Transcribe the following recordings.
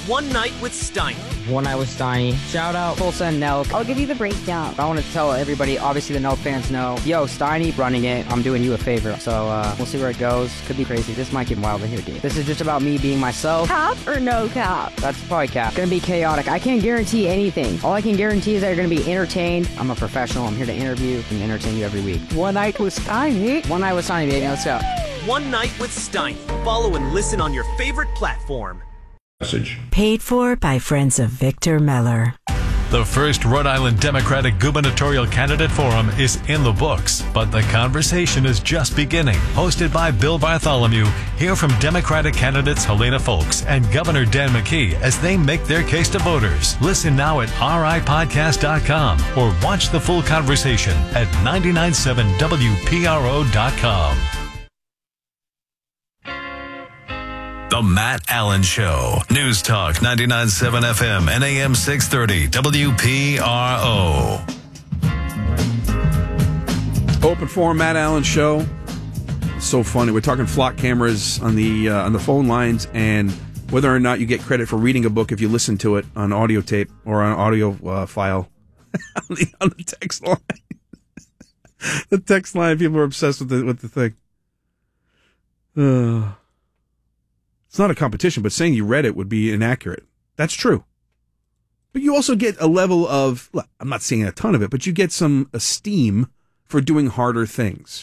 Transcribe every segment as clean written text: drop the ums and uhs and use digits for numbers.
One Night with Steiny. One Night with Steiny. Shout out Full Send Nelk. I'll give you the breakdown. I want to tell everybody, obviously the Nelk fans know, yo, Steiny running it, I'm doing you a favor. So we'll see where it goes. Could be crazy. This might get wild in here, dude. This is just about me being myself. Cap or no cap? That's probably cap. Gonna be chaotic. I can't guarantee anything. All I can guarantee is that you're gonna be entertained. I'm a professional. I'm here to interview and entertain you every week. One Night with Steiny. One Night with Steiny, baby. Let's go. One Night with Steiny. Follow and listen on your favorite platform. Paid for by friends of Victor Meller. The first Rhode Island Democratic gubernatorial candidate forum is in the books, but the conversation is just beginning. Hosted by Bill Bartholomew, hear from Democratic candidates Helena Folks and Governor Dan McKee as they make their case to voters. Listen now at ripodcast.com or watch the full conversation at 997wpro.com. The Matt Allen Show. News Talk 99.7 FM and AM 630 WPRO. Open Forum, Matt Allen Show. It's so funny. We're talking flock cameras on the phone lines and whether or not you get credit for reading a book if you listen to it on audio tape or on audio file on the text line. The text line, people are obsessed with the thing. It's not a competition, but saying you read it would be inaccurate. That's true. But you also get a level of, I'm not saying a ton of it, but you get some esteem for doing harder things.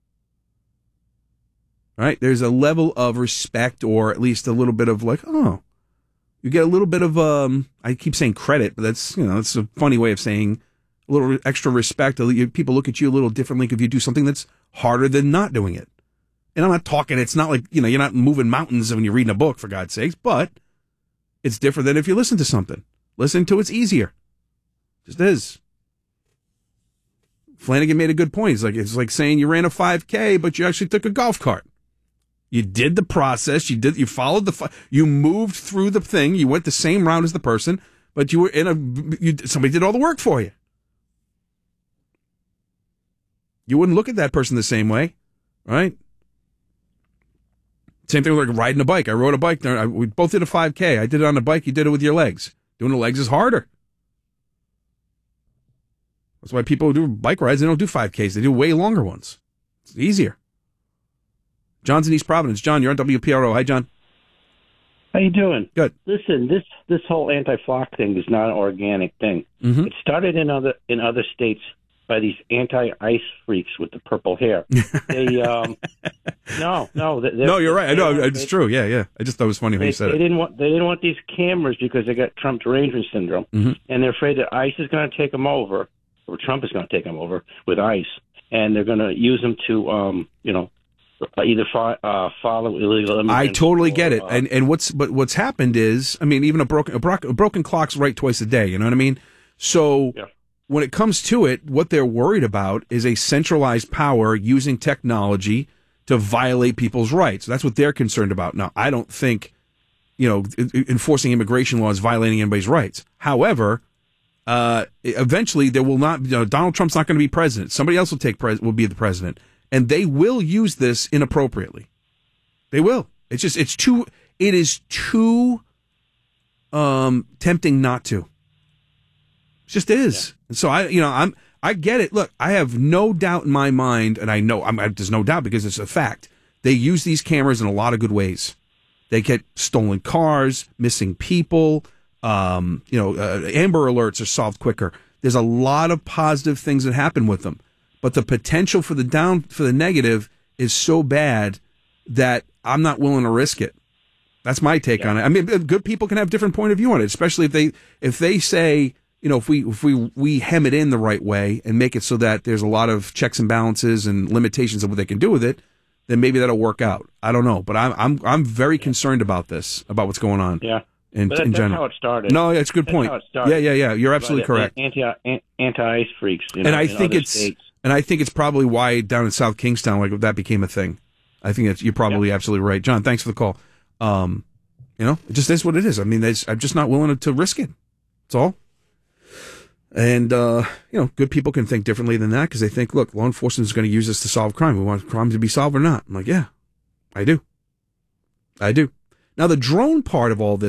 Right? There's a level of respect or at least a little bit of like, oh, you get a little bit of, I keep saying credit, but that's, it's a funny way of saying a little extra respect. People look at you a little differently if you do something that's harder than not doing it. And I'm not talking, it's not like, you're not moving mountains when you're reading a book, for God's sakes, but it's different than if you listen to something. Listening to it's easier. Just is. Flanagan made a good point. It's like saying you ran a 5K, but you actually took a golf cart. You did the process, you followed you moved through the thing, you went the same route as the person, but you were somebody did all the work for you. You wouldn't look at that person the same way, right? Same thing with like riding a bike. I rode a bike. We both did a 5K. I did it on a bike. You did it with your legs. Doing the legs is harder. That's why people who do bike rides, they don't do 5Ks. They do way longer ones. It's easier. John's in East Providence. John, you're on WPRO. Hi, John. How you doing? Good. Listen, this whole anti-flock thing is not an organic thing. Mm-hmm. It started in other states by these anti-ice freaks with the purple hair. They, no, you're right. I know it's true. Yeah. I just thought it was funny when you said it. They didn't want these cameras because they got Trump derangement syndrome, mm-hmm. and they're afraid that ICE is going to take them over, or Trump is going to take them over with ICE, and they're going to use them to, either follow illegal immigrants. I totally get it. And what's happened is, I mean, even a broken clock's right twice a day. You know what I mean? So. Yeah. When it comes to it, what they're worried about is a centralized power using technology to violate people's rights. That's what they're concerned about. Now, I don't think, enforcing immigration law is violating anybody's rights. However, eventually there will not, Donald Trump's not going to be president. Somebody else will be the president. And they will use this inappropriately. They will. It is too tempting not to. It just is. Yeah. And so I get it. Look, I have no doubt in my mind, and I know there's no doubt because it's a fact. They use these cameras in a lot of good ways. They get stolen cars, missing people. Amber Alerts are solved quicker. There's a lot of positive things that happen with them, but the potential for the negative is so bad that I'm not willing to risk it. That's my take on it. I mean, good people can have a different point of view on it, especially if they say. If we hem it in the right way and make it so that there's a lot of checks and balances and limitations of what they can do with it, then maybe that'll work out. I don't know, but I'm very concerned about this, about what's going on. Yeah, in that's general. How it started. No, it's a good point. Yeah. You're absolutely correct. Anti-ice freaks. And I think it's probably why down in South Kingstown, that became a thing. I think you're probably absolutely right, John. Thanks for the call. It just is what it is. I mean, I'm just not willing to risk it. That's all. And, good people can think differently than that because they think, look, law enforcement is going to use this to solve crime. We want crime to be solved or not. I'm like, yeah, I do. Now, the drone part of all this